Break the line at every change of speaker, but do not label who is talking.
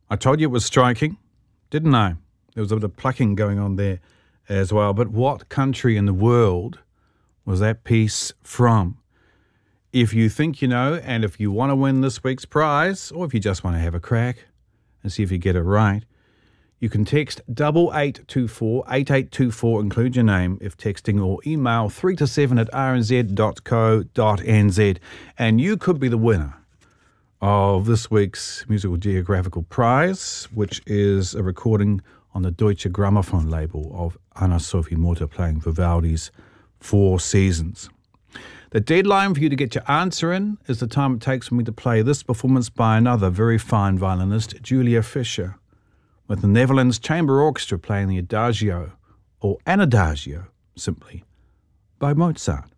I told you it was striking, didn't I? There was a bit of plucking going on there as well. But what country in the world was that piece from? If you think you know, and if you want to win this week's prize, or if you just want to have a crack and see if you get it right, you can text 8824, 8824, include your name if texting, or email 3 to 7 at rnz.co.nz, and you could be the winner of this week's Musical Geographical Prize, which is a recording on the Deutsche Grammophon label of Anna-Sophie Mutter playing Vivaldi's Four Seasons. The deadline for you to get your answer in is the time it takes for me to play this performance by another very fine violinist, Julia Fischer, with the Netherlands Chamber Orchestra playing the Adagio, or an Adagio, simply, by Mozart.